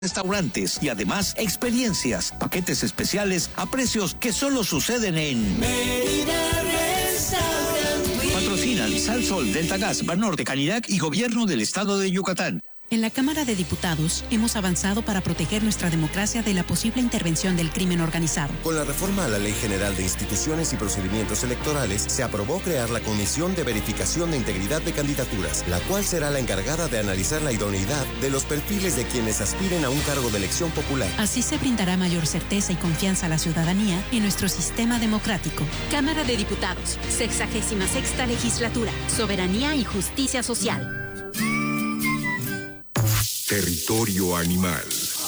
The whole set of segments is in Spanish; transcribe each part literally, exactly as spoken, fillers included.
restaurantes y además experiencias, paquetes especiales a precios que solo suceden en Mérida Restaurant. Patrocinan Sal Sol, Delta Gas, Banorte, Canirac y Gobierno del Estado de Yucatán. En la Cámara de Diputados hemos avanzado para proteger nuestra democracia de la posible intervención del crimen organizado. Con la reforma a la Ley General de Instituciones y Procedimientos Electorales, se aprobó crear la Comisión de Verificación de Integridad de Candidaturas, la cual será la encargada de analizar la idoneidad de los perfiles de quienes aspiren a un cargo de elección popular. Así se brindará mayor certeza y confianza a la ciudadanía en nuestro sistema democrático. Cámara de Diputados, sexagésima sexta legislatura, soberanía y justicia social. Territorio animal.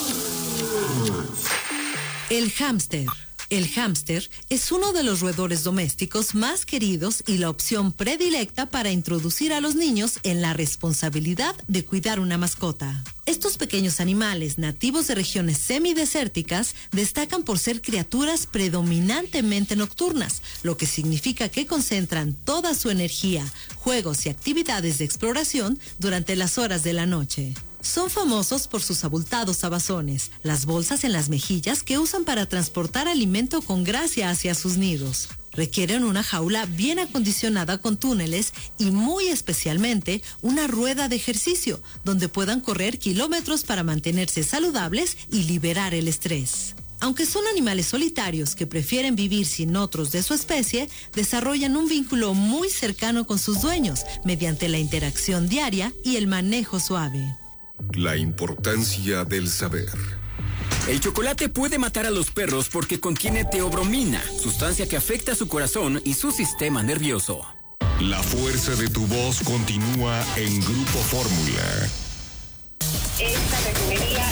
El hámster. El hámster es uno de los roedores domésticos más queridos y la opción predilecta para introducir a los niños en la responsabilidad de cuidar una mascota. Estos pequeños animales nativos de regiones semidesérticas destacan por ser criaturas predominantemente nocturnas, lo que significa que concentran toda su energía, juegos y actividades de exploración durante las horas de la noche. Son famosos por sus abultados abazones, las bolsas en las mejillas que usan para transportar alimento con gracia hacia sus nidos. Requieren una jaula bien acondicionada con túneles y muy especialmente una rueda de ejercicio donde puedan correr kilómetros para mantenerse saludables y liberar el estrés. Aunque son animales solitarios que prefieren vivir sin otros de su especie, desarrollan un vínculo muy cercano con sus dueños mediante la interacción diaria y el manejo suave. La importancia del saber. El chocolate puede matar a los perros porque contiene teobromina, sustancia que afecta su corazón y su sistema nervioso. La fuerza de tu voz continúa en Grupo Fórmula. Esta refinería...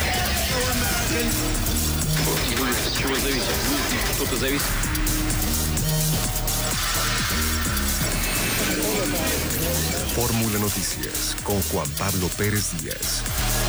Fórmula Noticias con Juan Pablo Pérez Díaz.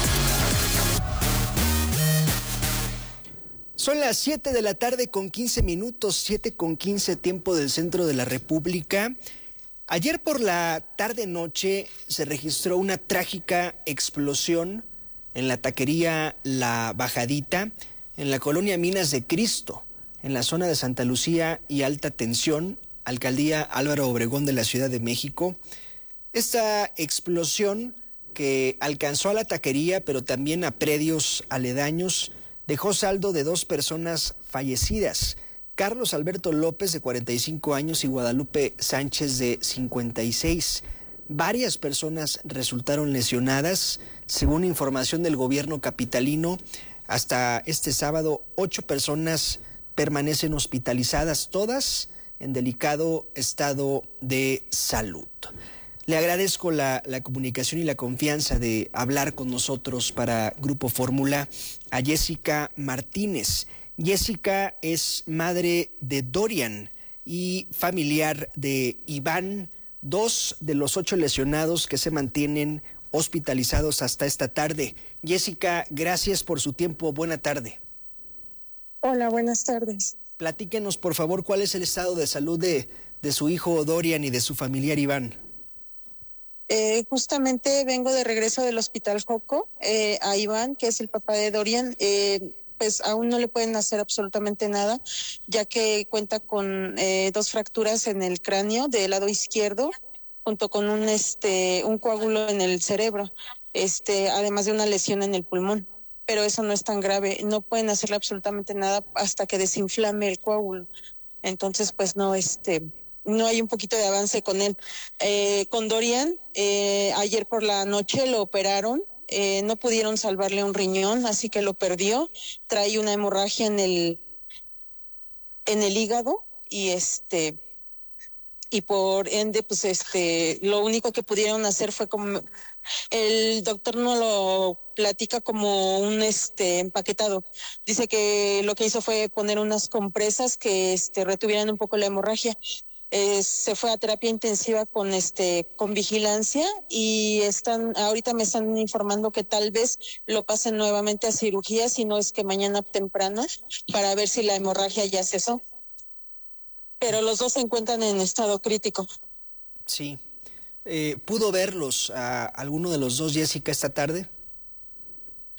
Son las siete de la tarde con quince minutos, siete con quince tiempo del centro de la República. Ayer por la tarde-noche se registró una trágica explosión en la taquería La Bajadita, en la colonia Minas de Cristo, en la zona de Santa Lucía y Alta Tensión, Alcaldía Álvaro Obregón de la Ciudad de México. Esta explosión que alcanzó a la taquería, pero también a predios aledaños, dejó saldo de dos personas fallecidas, Carlos Alberto López, de cuarenta y cinco años, y Guadalupe Sánchez, de cincuenta y seis. Varias personas resultaron lesionadas. Según información del gobierno capitalino, hasta este sábado, ocho personas permanecen hospitalizadas, todas en delicado estado de salud. Le agradezco la, la comunicación y la confianza de hablar con nosotros para Grupo Fórmula a Jessica Martínez. Jessica es madre de Dorian y familiar de Iván, dos de los ocho lesionados que se mantienen hospitalizados hasta esta tarde. Jessica, gracias por su tiempo. Buena tarde. Hola, buenas tardes. Platíquenos, por favor, cuál es el estado de salud de, de su hijo Dorian y de su familiar Iván. Eh, justamente vengo de regreso del Hospital Joco, eh, a Iván, que es el papá de Dorian. Eh, pues aún no le pueden hacer absolutamente nada, ya que cuenta con eh, dos fracturas en el cráneo del lado izquierdo, junto con un este un coágulo en el cerebro, este además de una lesión en el pulmón. Pero eso no es tan grave, no pueden hacerle absolutamente nada hasta que desinflame el coágulo. Entonces, pues no, este, no hay un poquito de avance con él. Eh, con Dorian, eh, ayer por la noche lo operaron, eh, no pudieron salvarle un riñón, así que lo perdió. Trae una hemorragia en el, en el hígado y este, y por ende, pues este, lo único que pudieron hacer fue como, el doctor no lo platica como un este empaquetado. Dice que lo que hizo fue poner unas compresas que este retuvieran un poco la hemorragia. Eh, se fue a terapia intensiva con este con vigilancia y están ahorita me están informando que tal vez lo pasen nuevamente a cirugía, si no es que mañana temprano, para ver si la hemorragia ya cesó. Pero los dos se encuentran en estado crítico. Sí. Eh, ¿Pudo verlos a alguno de los dos, Jessica, esta tarde?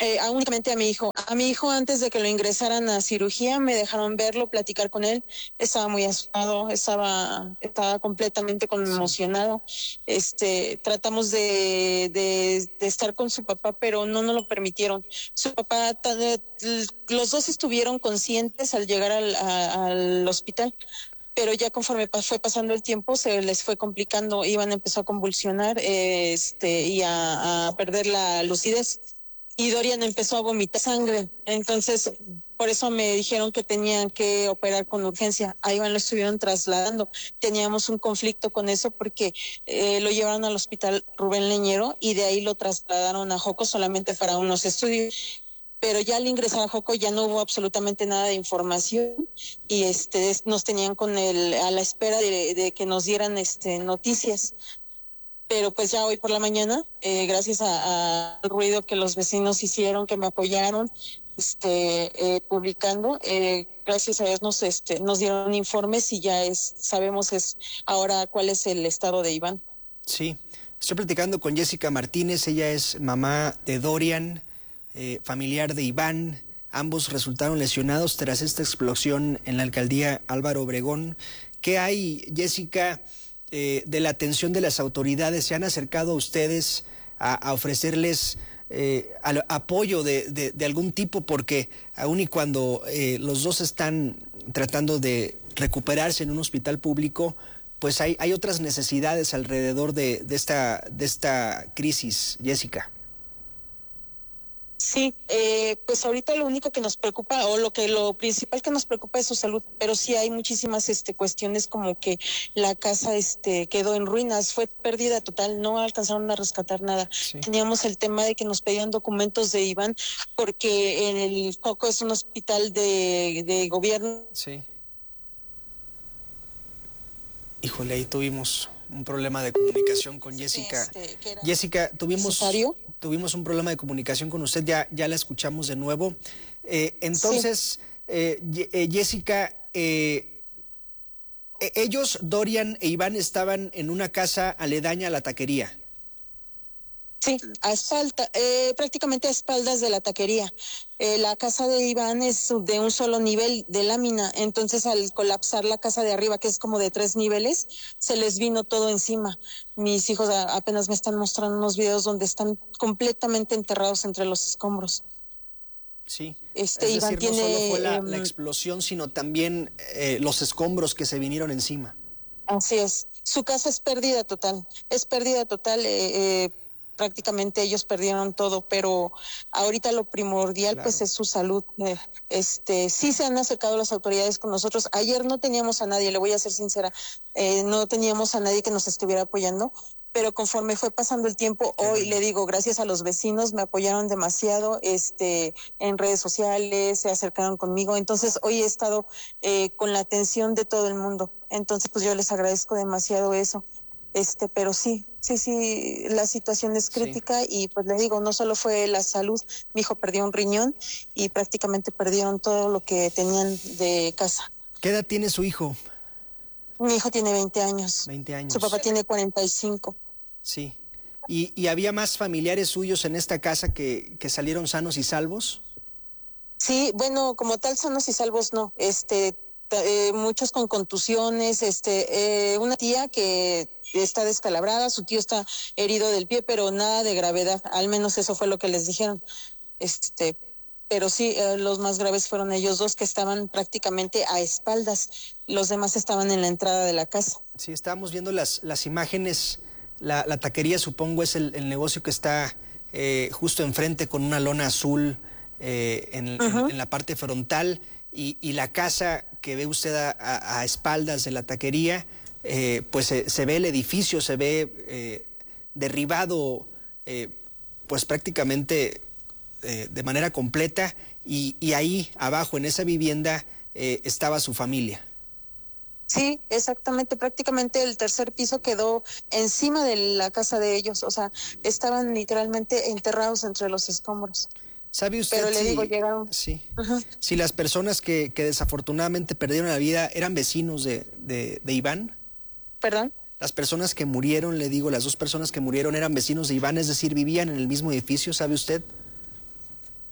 Eh, a únicamente a mi hijo. A mi hijo antes de que lo ingresaran a cirugía me dejaron verlo, platicar con él. Estaba muy asustado, estaba, estaba completamente conmocionado. Este, tratamos de, de, de estar con su papá, pero no nos lo permitieron. Su papá, los dos estuvieron conscientes al llegar al, a, al hospital. Pero ya conforme fue pasando el tiempo se les fue complicando. Iván empezó a convulsionar eh, este, y a, a perder la lucidez. Y Dorian empezó a vomitar sangre. Entonces, por eso me dijeron que tenían que operar con urgencia. A Iván lo estuvieron trasladando. Teníamos un conflicto con eso porque eh, lo llevaron al hospital Rubén Leñero y de ahí lo trasladaron a Joco solamente para unos estudios. Pero ya al ingresar a Joco ya no hubo absolutamente nada de información y este nos tenían con el a la espera de, de que nos dieran este noticias. Pero pues ya hoy por la mañana, eh, gracias al ruido que los vecinos hicieron, que me apoyaron, este, eh, publicando, eh, gracias a Dios nos, este, nos dieron informes y ya es, sabemos es ahora cuál es el estado de Iván. Sí, estoy platicando con Jessica Martínez, ella es mamá de Dorian, eh, familiar de Iván. Ambos resultaron lesionados tras esta explosión en la alcaldía Álvaro Obregón. ¿Qué hay, Jessica, Eh, de la atención de las autoridades? ¿Se han acercado a ustedes a, a ofrecerles eh, al, apoyo de, de, de algún tipo? Porque aun y cuando eh, los dos están tratando de recuperarse en un hospital público, pues hay, hay otras necesidades alrededor de, de, esta, de esta crisis, Jessica. Sí, eh, pues ahorita lo único que nos preocupa, o lo que lo principal que nos preocupa es su salud, pero sí hay muchísimas este cuestiones como que la casa este quedó en ruinas, fue pérdida total, no alcanzaron a rescatar nada. Sí. Teníamos el tema de que nos pedían documentos de Iván, porque en el Joco es un hospital de, de gobierno. Sí. Híjole, ahí tuvimos un problema de comunicación con Jessica. Este, Jessica, tuvimos, tuvimos un problema de comunicación con usted, ya, ya la escuchamos de nuevo. Eh, entonces, sí. eh, Jessica, eh, ellos, Dorian e Iván, estaban en una casa aledaña a la taquería. Sí, a espalda, eh, prácticamente a espaldas de la taquería. Eh, la casa de Iván es de un solo nivel de lámina, entonces al colapsar la casa de arriba, que es como de tres niveles, se les vino todo encima. Mis hijos a, apenas me están mostrando unos videos donde están completamente enterrados entre los escombros. Sí, este, es Iván decir, tiene, no solo fue la, eh, la explosión, sino también eh, los escombros que se vinieron encima. Así es, su casa es pérdida total, es pérdida total, eh, eh, prácticamente ellos perdieron todo, pero ahorita lo primordial claro. pues es su salud. Eh, este, sí se han acercado las autoridades con nosotros. Ayer no teníamos a nadie, le voy a ser sincera, eh, no teníamos a nadie que nos estuviera apoyando, pero conforme fue pasando el tiempo, hoy sí. le digo, gracias a los vecinos, me apoyaron demasiado, este, en redes sociales, se acercaron conmigo, entonces hoy he estado eh, con la atención de todo el mundo, entonces pues yo les agradezco demasiado eso. Este, pero sí, sí, sí, la situación es crítica sí. y pues le digo, no solo fue la salud, mi hijo perdió un riñón y prácticamente perdieron todo lo que tenían de casa. ¿Qué edad tiene su hijo? Mi hijo tiene veinte años. veinte años. Su papá tiene cuarenta y cinco. Sí. ¿Y, y había más familiares suyos en esta casa que, que salieron sanos y salvos? Sí, bueno, como tal sanos y salvos no, este... Eh, muchos con contusiones, este, eh, una tía que está descalabrada, su tío está herido del pie, pero nada de gravedad, al menos eso fue lo que les dijeron. Este, pero sí, eh, los más graves fueron ellos dos que estaban prácticamente a espaldas, los demás estaban en la entrada de la casa. Sí, estábamos viendo las, las imágenes, la, la taquería supongo es el, el negocio que está eh, justo enfrente con una lona azul eh, en, uh-huh. en, en la parte frontal. Y, y la casa que ve usted a, a, a espaldas de la taquería, eh, pues se, se ve el edificio, se ve eh, derribado eh, pues prácticamente eh, de manera completa y, y ahí abajo en esa vivienda eh, estaba su familia. Sí, exactamente, prácticamente el tercer piso quedó encima de la casa de ellos, o sea, estaban literalmente enterrados entre los escombros. ¿Sabe usted Pero le si, digo, llegaron... sí, uh-huh. si las personas que, que desafortunadamente perdieron la vida eran vecinos de, de, de Iván? ¿Perdón? Las personas que murieron, le digo, las dos personas que murieron eran vecinos de Iván, es decir, vivían en el mismo edificio, ¿sabe usted?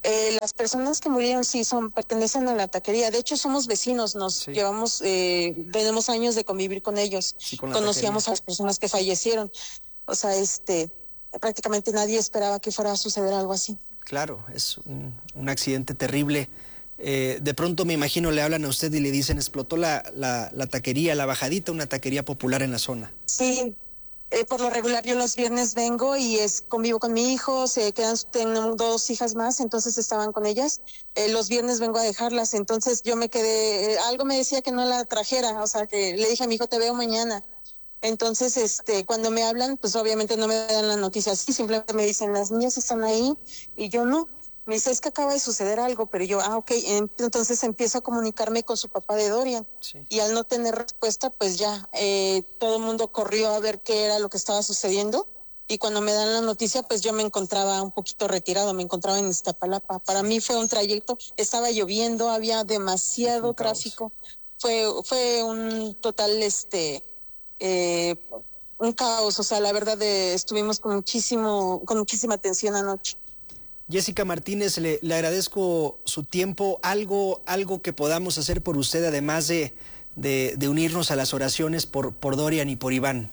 Eh, las personas que murieron sí son pertenecen a la taquería. De hecho, somos vecinos, nos sí. llevamos, eh, tenemos años de convivir con ellos. Sí, con Conocíamos taquería. A las personas que fallecieron. O sea, este, prácticamente nadie esperaba que fuera a suceder algo así. Claro, es un, un accidente terrible. Eh, de pronto me imagino le hablan a usted y le dicen explotó la, la, la taquería, la bajadita, una taquería popular en la zona. Sí. Eh, por lo regular yo los viernes vengo y es convivo con mi hijo, se quedan, tengo dos hijas más, entonces estaban con ellas. Eh, los viernes vengo a dejarlas, entonces yo me quedé, eh, algo me decía que no la trajera, o sea que le dije a mi hijo te veo mañana. Entonces, este, cuando me hablan, pues obviamente no me dan la noticia así, simplemente me dicen las niñas están ahí y yo no. Me dice, es que acaba de suceder algo, pero yo, ah, ok, entonces empiezo a comunicarme con su papá de Dorian. Sí. Y al no tener respuesta, pues ya, eh, todo el mundo corrió a ver qué era lo que estaba sucediendo. Y cuando me dan la noticia, pues yo me encontraba un poquito retirado, me encontraba en Iztapalapa. Para mí fue un trayecto, estaba lloviendo, había demasiado sí, tráfico. Fue, fue un total, este, eh, un caos. O sea, la verdad, de, estuvimos con muchísimo, con muchísima tensión anoche. Jessica Martínez, le, le agradezco su tiempo. Algo, algo que podamos hacer por usted, además de, de, de unirnos a las oraciones por, por Dorian y por Iván.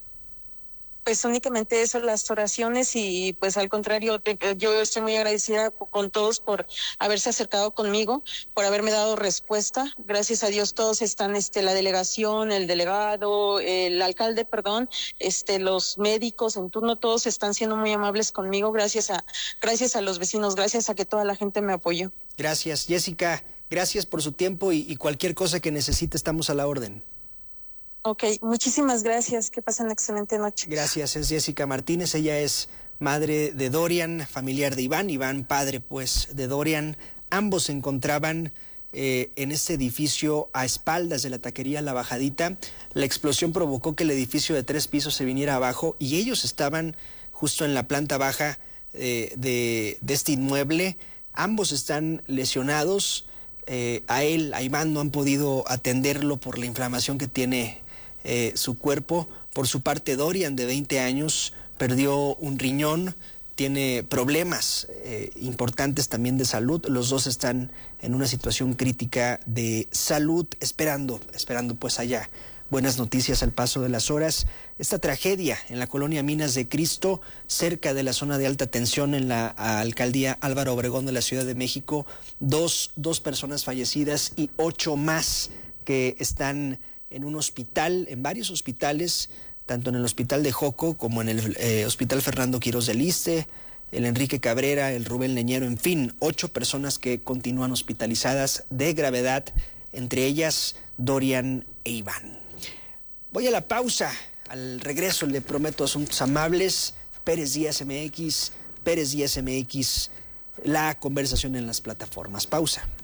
Pues únicamente eso, las oraciones y pues al contrario, te, yo estoy muy agradecida con todos por haberse acercado conmigo, por haberme dado respuesta. Gracias a Dios todos están, este, la delegación, el delegado, el alcalde, perdón, este, los médicos en turno, todos están siendo muy amables conmigo. Gracias a, gracias a los vecinos, gracias a que toda la gente me apoyó. Gracias, Jessica. Gracias por su tiempo y, y cualquier cosa que necesite estamos a la orden. Ok, muchísimas gracias. Que pasen una excelente noche. Gracias, es Jessica Martínez. Ella es madre de Dorian, familiar de Iván. Iván, padre, pues, de Dorian. Ambos se encontraban eh, en este edificio a espaldas de la taquería La Bajadita. La explosión provocó que el edificio de tres pisos se viniera abajo y ellos estaban justo en la planta baja eh, de, de este inmueble. Ambos están lesionados. Eh, a él, a Iván, no han podido atenderlo por la inflamación que tiene Eh, su cuerpo. Por su parte, Dorian, de veinte años, perdió un riñón, tiene problemas eh, importantes también de salud. Los dos están en una situación crítica de salud, esperando, esperando pues haya buenas noticias al paso de las horas. Esta tragedia en la colonia Minas de Cristo, cerca de la zona de alta tensión en la alcaldía Álvaro Obregón de la Ciudad de México, dos, dos personas fallecidas y ocho más que están en un hospital, en varios hospitales, tanto en el hospital de Joco como en el eh, hospital Fernando Quirós del Iste, el Enrique Cabrera, el Rubén Leñero, en fin, ocho personas que continúan hospitalizadas de gravedad, entre ellas Dorian e Iván. Voy a la pausa, al regreso le prometo asuntos amables. Pérez Díaz M X, Pérez Díaz M X, la conversación en las plataformas. Pausa.